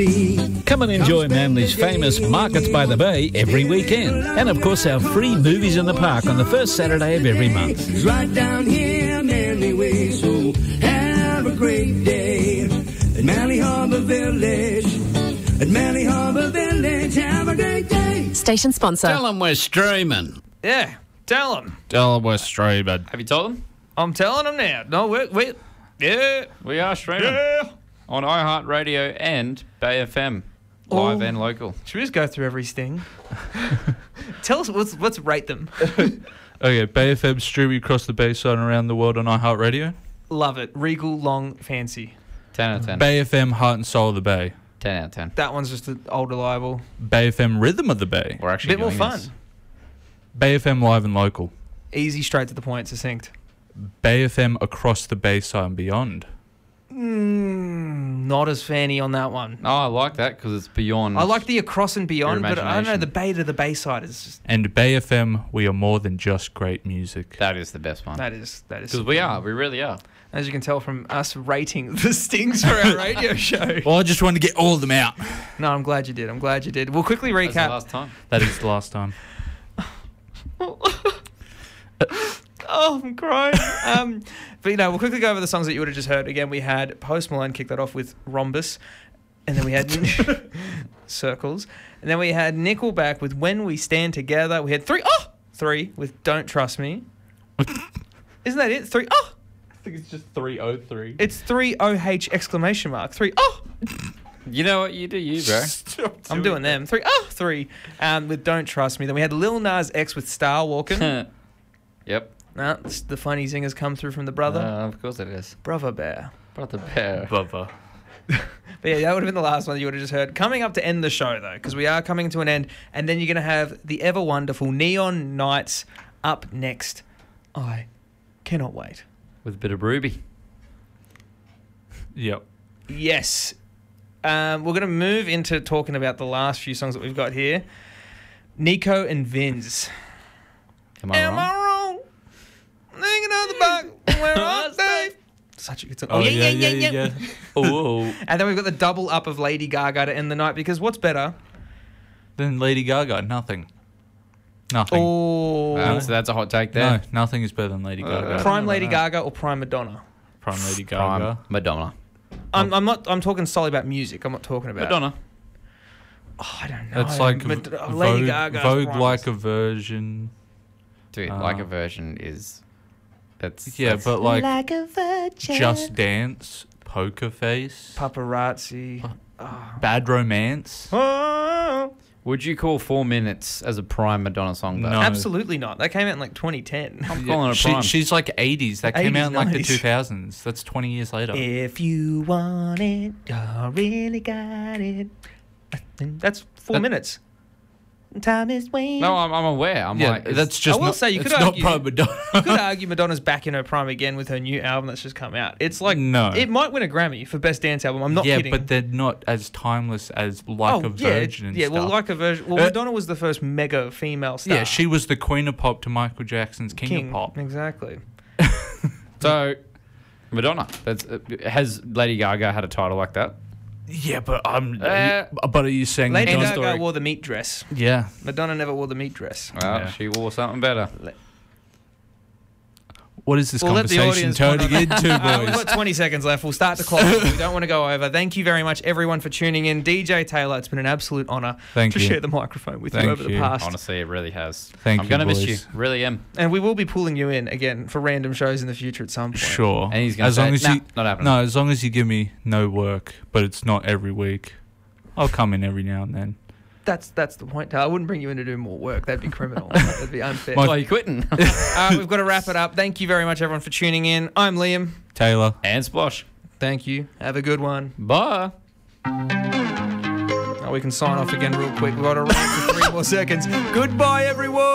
Come and enjoy Manly's famous Markets by the Bay every weekend. And of course our free movies in the park on the first Saturday of every month. It's right down here, Manly Way, so have a great day. At Manly Harbour Village, at Manly Harbour Village, have a great day. Station sponsor. Tell them we're streaming. Yeah, tell them. Tell them we're streaming. Have you told them? I'm telling them now. No, we yeah. We are streaming. Yeah. On iHeartRadio and Bay FM, live and local. Should we just go through every sting? Tell us, let's rate them. Okay, Bay FM streaming across the Bayside and around the world on iHeartRadio. Love it. Regal, long, fancy. 10 out of 10. Bay FM, heart and soul of the Bay. 10 out of 10. That one's just an old reliable. Bay FM, rhythm of the Bay. We're actually Bit more doing fun. this. Bay FM, live and local. Easy, straight to the point, succinct. Bay FM, across the Bayside and beyond. Not as fanny on that one. Oh, I like that because it's beyond. I like the across and beyond, Your but I don't know, imagination. the bay to the Bayside is just... And Bay FM, we are more than just great music. That is the best one. That is... Because we are. We really are. As you can tell from us rating the stings for our radio show. Well, I just wanted to get all of them out. No, I'm glad you did. We'll quickly That's the recap. last time. That is the last time. Oh, I'm crying. But, we'll quickly go over the songs that you would have just heard. Again, we had Post Malone kick that off with Rhombus. And then we had Circles. And then we had Nickelback with When We Stand Together. We had Three with Don't Trust Me. Isn't that it? Three. Oh! I think it's just 303. It's 3 OH exclamation mark. 3. You know what? You do you, bro. I'm doing them. 3. With Don't Trust Me. Then we had Lil Nas X with Star Walking. Yep. The funny zingers come through from the brother. Of course it is. Brother Bear. Brother Bear. Bubba. But yeah, that would have been the last one you would have just heard. Coming up to end the show, though, because we are coming to an end, and then you're going to have the ever wonderful Neon Nights up next. I cannot wait. With a bit of Ruby. Yep. Yes. We're going to move into talking about the last few songs that we've got here. Nico and Vinz. Am I wrong? Thinking of the bug. Where I stay. Such a good song. Oh, yeah. Oh. And then we've got the double up of Lady Gaga to end the night, because what's better? Then Lady Gaga, nothing. Nothing. Oh. That's a hot take there. No, nothing is better than Lady Gaga. Prime Lady Gaga or Prime Madonna? Prime Lady Gaga. Prime Madonna. I'm talking solely about music. I'm not talking about Madonna. Oh, I don't know. It's like Lady Gaga's Vogue prime. like a version. Dude, like a version is... That's but like a virgin. Just Dance, Poker Face, Paparazzi. Bad Romance. Oh. Would you call 4 Minutes as a prime Madonna song, though? No. Absolutely not. That came out in like 2010. I'm calling it a prime. She's like 80s. That came 80s, out in like the 90s. 2000s. That's 20 years later. If you want it, you really got it. That's 4 minutes. Time is waiting. No, I'm aware. I'm like... that's just I will not, say, you it's could not argue- Prime Madonna. You could argue Madonna's back in her prime again with her new album that's just come out. It's like... No. It might win a Grammy for Best Dance Album. I'm not kidding. but they're not as timeless as Like a Virgin and stuff. well, Like a Virgin... Well, Madonna was the first mega female star. Yeah, she was the Queen of Pop to Michael Jackson's King of Pop. Exactly. So, Madonna. Has Lady Gaga had a title like that? Yeah, but but are you saying Lady Madonna? Gaga wore the meat dress. Yeah. Madonna never wore the meat dress. Well, Yeah. she wore something better. What is this We'll let the conversation audience turning comment. into, We've boys? got 20 seconds left. We'll start the clock. We don't want to go over. Thank you very much, everyone, for tuning in. DJ Taylor, it's been an absolute honour Thank to you. share the microphone with you Thank over the you. past. Honestly, it really has. Thank I'm you, going to miss boys. you. Really am. And we will be pulling you in again for random shows in the future at some point. Sure. And he's gonna as say, long as "Nah, you, not happening." No, as long as you give me no work, but it's not every week. I'll come in every now and then. That's the point, Taylor. I wouldn't bring you in to do more work. That'd be criminal. That'd be unfair. Why are you quitting? We've got to wrap it up. Thank you very much, everyone, for tuning in. I'm Liam. Taylor. And Splosh. Thank you. Have a good one. Bye. We can sign off again real quick. We've got to rant for 3 more seconds. Goodbye, everyone.